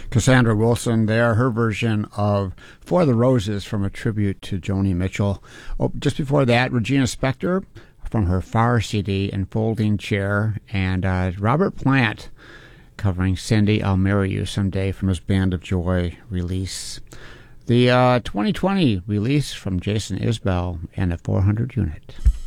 Cassandra Wilson there, her version of For the Roses from a tribute to Joni Mitchell. Oh, just before that, Regina Spektor from her Far CD and Folding Chair, and Robert Plant covering Cindy, I'll Marry You Someday from his Band of Joy release. The 2020 release from Jason Isbell and a 400 unit.